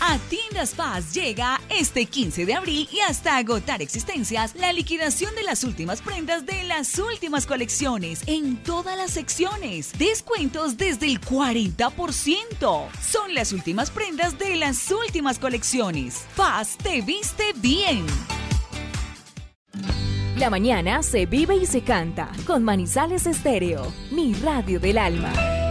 A Tiendas Paz llega este 15 de abril y hasta agotar existencias la liquidación de las últimas prendas de las últimas colecciones en todas las secciones. Descuentos desde el 40%. Son las últimas prendas de las últimas colecciones. Paz te viste bien. La mañana se vive y se canta con Manizales Estéreo, mi radio del alma.